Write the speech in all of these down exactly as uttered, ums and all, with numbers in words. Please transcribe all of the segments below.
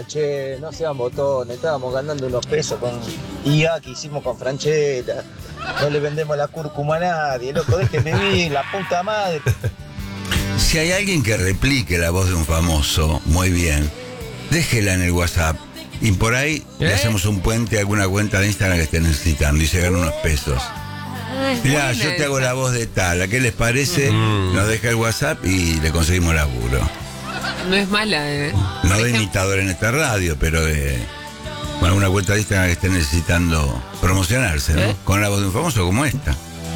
che, no sean botones, estábamos ganando unos pesos con I A que hicimos con Franchella. No le vendemos la cúrcuma a nadie, loco, déjenme vivir, la puta madre. Si hay alguien que replique la voz de un famoso, muy bien, déjela en el WhatsApp. Y por ahí ¿Eh? le hacemos un puente a alguna cuenta de Instagram que esté necesitando y se ganan unos pesos. Mirá, yo te hago la voz de tal, ¿a qué les parece? Mm. Nos deja el WhatsApp y le conseguimos laburo. No es mala, ¿eh? No de imitador en esta radio, pero de con alguna cuenta de Instagram que esté necesitando promocionarse, ¿no? ¿Eh? Con la voz de un famoso como esta.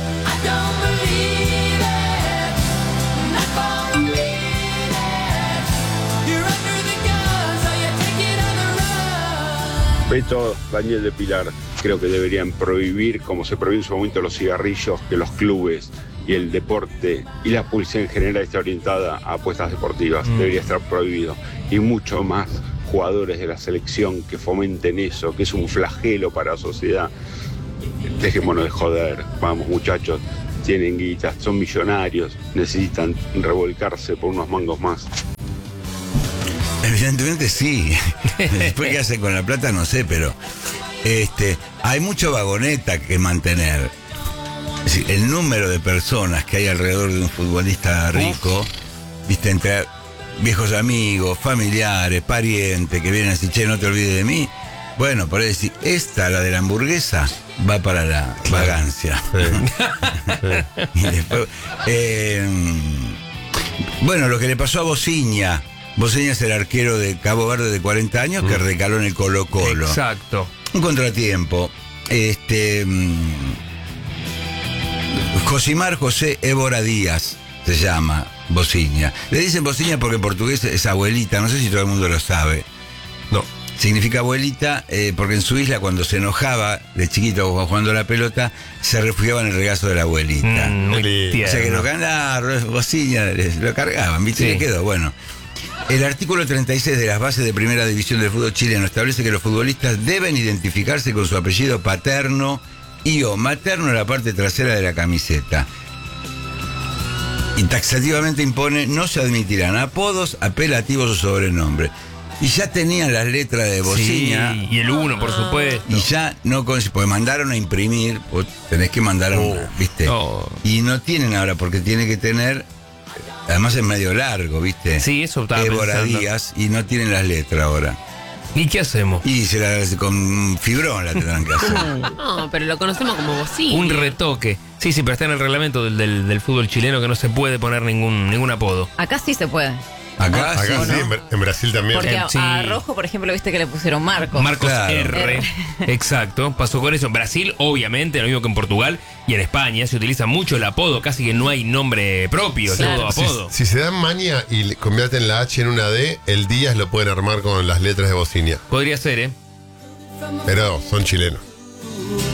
Beto, Daniel de Pilar, creo que deberían prohibir, como se prohibió en su momento los cigarrillos, que los clubes y el deporte y la publicidad en general esté orientada a apuestas deportivas. Mm. Debería estar prohibido. Y mucho más jugadores de la selección que fomenten eso, que es un flagelo para la sociedad. Dejémonos de joder, vamos muchachos, tienen guitas, son millonarios, necesitan revolcarse por unos mangos más. Evidentemente sí. Después qué hacen con la plata no sé, pero este, hay mucho vagoneta que mantener. Es decir, el número de personas que hay alrededor de un futbolista rico, viste, entre viejos amigos, familiares, parientes que vienen a decir, che, no te olvides de mí. Bueno, por ahí decir, esta, la de la hamburguesa, va para la vagancia. Sí. Y después, eh, bueno, lo que le pasó a Bociña. Bociña es el arquero de Cabo Verde de cuarenta años mm. que recaló en el Colo-Colo. Exacto. Un contratiempo. Este. Josimar José Évora Díaz se llama Bociña. Le dicen Bociña porque en portugués es abuelita, no sé si todo el mundo lo sabe. No. Significa abuelita eh, porque en su isla cuando se enojaba de chiquito jugando a la pelota se refugiaba en el regazo de la abuelita. Mm, muy o sea que nos ganaron, Bociña, lo cargaban, ¿viste? Sí. Le quedó, bueno. El artículo treinta y seis de las bases de Primera División del fútbol chileno establece que los futbolistas deben identificarse con su apellido paterno y o materno en la parte trasera de la camiseta. Y taxativamente impone no se admitirán apodos, apelativos o sobrenombres. Y ya tenían las letras de Bociña. Sí, y el uno, por supuesto. Y ya no, porque mandaron a imprimir, vos tenés que mandar a una, ¿viste? Oh. Y no tienen ahora, porque tiene que tener... Además es medio largo, ¿viste? Sí, eso estaba Évora pensando. Díaz, y no tienen las letras ahora. ¿Y qué hacemos? Y se la, con fibrón la tendrán que hacer. No, pero lo conocemos como Bociña. Un retoque. Sí, sí, pero está en el reglamento del, del, del fútbol chileno que no se puede poner ningún, ningún apodo. Acá sí se puede. Acá, Acá sí, sí, ¿no? en, Bra- en Brasil también. Porque Eh, a, sí. a Rojo, por ejemplo, viste que le pusieron Marcos. Marcos Claro. R. Exacto. Pasó con eso. En Brasil, obviamente, lo mismo que en Portugal y en España, se utiliza mucho el apodo, casi que no hay nombre propio, es Claro. todo apodo. Si, si se dan maña y le convierten la H en una D, el Díaz lo pueden armar con las letras de Bociña. Podría ser, ¿eh? Pero son chilenos.